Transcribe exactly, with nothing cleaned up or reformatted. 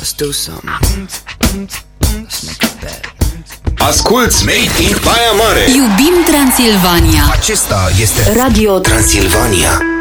Let's do something. Let's make a bet. Asculți Made in Baia Mare. Iubim Transilvania. Acesta este Radio Transilvania.